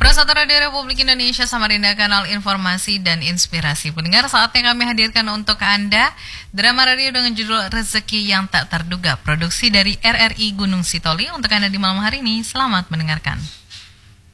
Pemirsa Radio Republik Indonesia Samarinda, kanal informasi dan inspirasi. Pendengar, saatnya kami hadirkan untuk Anda drama radio dengan judul Rezeki yang Tak Terduga, produksi dari RRI Gunung Sitoli. Untuk Anda di malam hari ini, selamat mendengarkan.